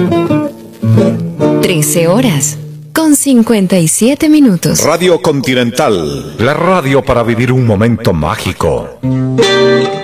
13 horas con 57 minutos. Radio Continental. La radio para vivir un momento mágico.